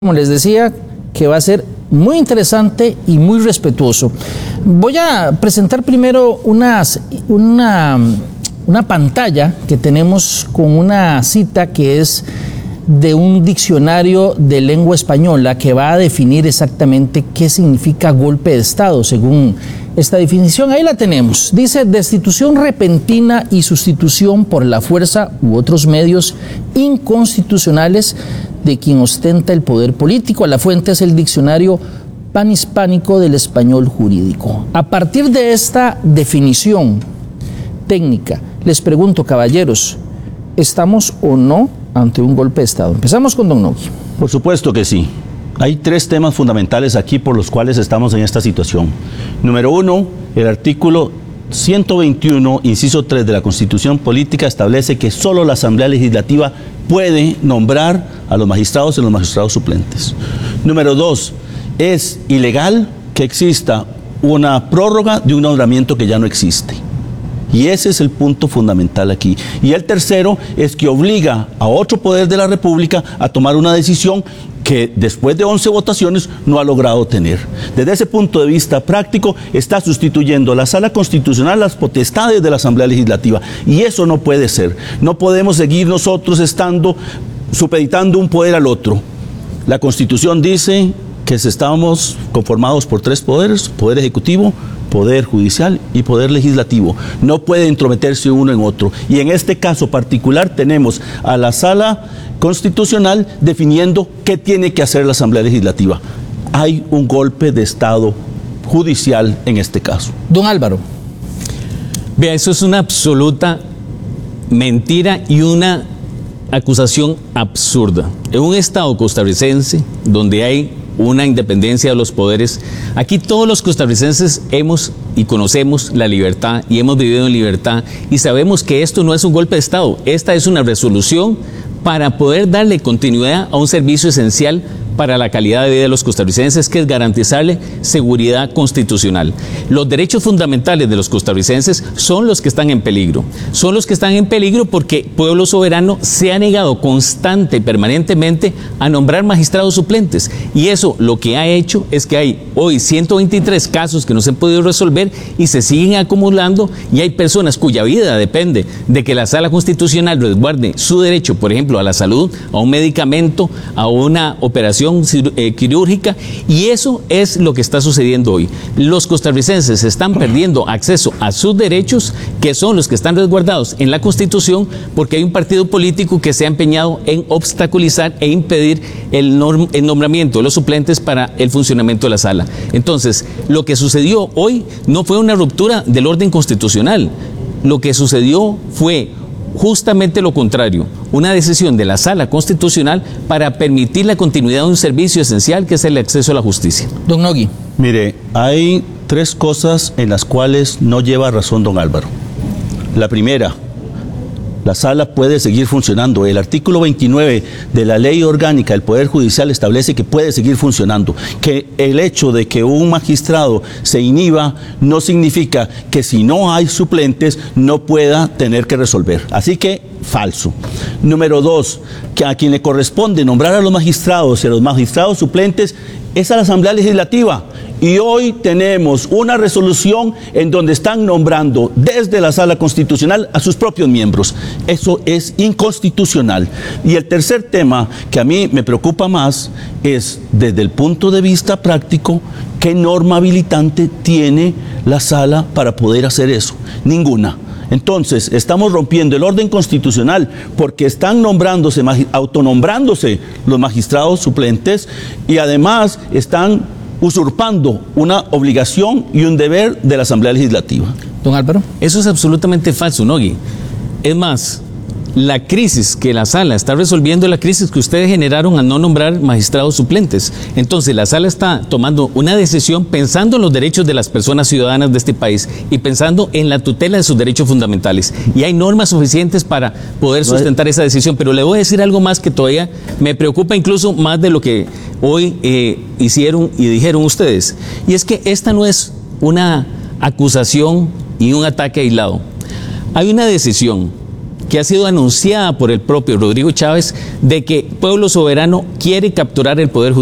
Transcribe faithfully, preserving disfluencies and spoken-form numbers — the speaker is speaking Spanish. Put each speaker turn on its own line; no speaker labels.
Como les decía, que va a ser muy interesante y muy respetuoso. Voy a presentar primero unas, una, una pantalla que tenemos con una cita que es de un diccionario de lengua española que va a definir exactamente qué significa golpe de Estado, según esta definición. Ahí la tenemos. Dice: destitución repentina y sustitución por la fuerza u otros medios inconstitucionales de quien ostenta el poder político. La fuente es el diccionario panhispánico del español jurídico. A partir de esta definición técnica, les pregunto, caballeros, ¿estamos o no ante un golpe de Estado? Empezamos con don Nogui.
Por supuesto que sí. Hay tres temas fundamentales aquí por los cuales estamos en esta situación. Número uno, el artículo ciento veintiuno, inciso tres de la Constitución Política establece que solo la Asamblea Legislativa puede nombrar a los magistrados y los magistrados suplentes. Número dos, es ilegal que exista una prórroga de un nombramiento que ya no existe. Y ese es el punto fundamental aquí. Y el tercero es que obliga a otro poder de la República a tomar una decisión que después de once votaciones no ha logrado tener. Desde ese punto de vista práctico, está sustituyendo la Sala Constitucional las potestades de la Asamblea Legislativa. Y eso no puede ser. No podemos seguir nosotros estando supeditando un poder al otro. La Constitución dice que estamos conformados por tres poderes: poder ejecutivo, poder judicial y poder legislativo. No puede entrometerse uno en otro. Y en este caso particular tenemos a la Sala Constitucional definiendo qué tiene que hacer la Asamblea Legislativa. Hay un golpe de Estado judicial en este caso.
Don Álvaro.
Vea, eso es una absoluta mentira y una acusación absurda. En un Estado costarricense donde hay una independencia de los poderes, aquí todos los costarricenses hemos y conocemos la libertad y hemos vivido en libertad y sabemos que esto no es un golpe de Estado, esta es una resolución para poder darle continuidad a un servicio esencial para la calidad de vida de los costarricenses, que es garantizarle seguridad constitucional. Los derechos fundamentales de los costarricenses son los que están en peligro. Son los que están en peligro porque Pueblo Soberano se ha negado constante y permanentemente a nombrar magistrados suplentes. Y eso lo que ha hecho es que hay hoy ciento veintitrés casos que no se han podido resolver y se siguen acumulando, y hay personas cuya vida depende de que la Sala Constitucional resguarde su derecho, por ejemplo, a la salud, a un medicamento, a una operación quirúrgica, y eso es lo que está sucediendo hoy. Los costarricenses están perdiendo acceso a sus derechos, que son los que están resguardados en la Constitución, porque hay un partido político que se ha empeñado en obstaculizar e impedir el, norm, el nombramiento de los suplentes para el funcionamiento de la sala. Entonces, lo que sucedió hoy no fue una ruptura del orden constitucional. Lo que sucedió fue justamente lo contrario, una decisión de la Sala Constitucional para permitir la continuidad de un servicio esencial que es el acceso a la justicia.
Don Nogui.
Mire, hay tres cosas en las cuales no lleva razón don Álvaro. La primera, la sala puede seguir funcionando. El artículo veintinueve de la Ley Orgánica del Poder Judicial establece que puede seguir funcionando. Que el hecho de que un magistrado se inhiba no significa que si no hay suplentes no pueda tener que resolver. Así que, falso. Número dos, que a quien le corresponde nombrar a los magistrados y a los magistrados suplentes es a la Asamblea Legislativa. Y hoy tenemos una resolución en donde están nombrando desde la Sala Constitucional a sus propios miembros. Eso es inconstitucional. Y el tercer tema que a mí me preocupa más es, desde el punto de vista práctico, ¿qué norma habilitante tiene la Sala para poder hacer eso? Ninguna. Entonces, estamos rompiendo el orden constitucional porque están nombrándose, autonombrándose los magistrados suplentes, y además están usurpando una obligación y un deber de la Asamblea Legislativa.
Don Álvaro.
Eso es absolutamente falso, Nogui. Es más, la crisis que la sala está resolviendo es la crisis que ustedes generaron al no nombrar magistrados suplentes. Entonces la sala está tomando una decisión pensando en los derechos de las personas ciudadanas de este país y pensando en la tutela de sus derechos fundamentales. Y hay normas suficientes para poder sustentar esa decisión. Pero le voy a decir algo más que todavía me preocupa incluso más de lo que hoy eh, hicieron y dijeron ustedes. Y es que esta no es una acusación y un ataque aislado. Hay una decisión que ha sido anunciada por el propio Rodrigo Chávez de que Pueblo Soberano quiere capturar el Poder Judicial.